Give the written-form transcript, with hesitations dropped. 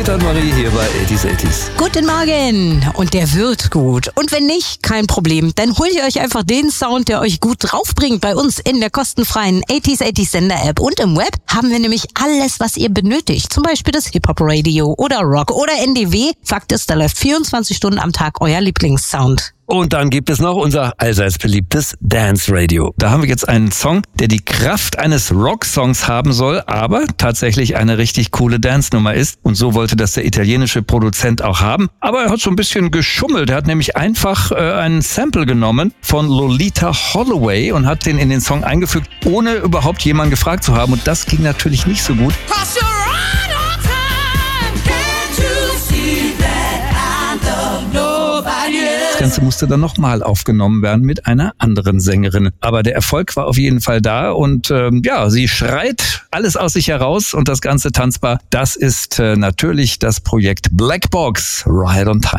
mit Anne-Marie hier bei 80s. Guten Morgen. Und der wird gut. Und wenn nicht, kein Problem. Dann holt ihr euch einfach den Sound, der euch gut draufbringt bei uns in der kostenfreien 80s Sender-App. Und im Web haben wir nämlich alles, was ihr benötigt. Zum Beispiel das Hip-Hop-Radio oder Rock oder NDW. Fakt ist, da läuft 24 Stunden am Tag euer Lieblingssound. Und dann gibt es noch unser allseits beliebtes Dance Radio. Da haben wir jetzt einen Song, der die Kraft eines Rocksongs haben soll, aber tatsächlich eine richtig coole Dance-Nummer ist. Und so wollte das der italienische Produzent auch haben. Aber er hat so ein bisschen geschummelt. Er hat nämlich einfach einen Sample genommen von Lolita Holloway und hat den in den Song eingefügt, ohne überhaupt jemanden gefragt zu haben. Und das ging natürlich nicht so gut. Das Ganze musste dann nochmal aufgenommen werden mit einer anderen Sängerin. Aber der Erfolg war auf jeden Fall da und sie schreit alles aus sich heraus und das Ganze tanzbar. Das ist natürlich das Projekt Black Box Right on Time.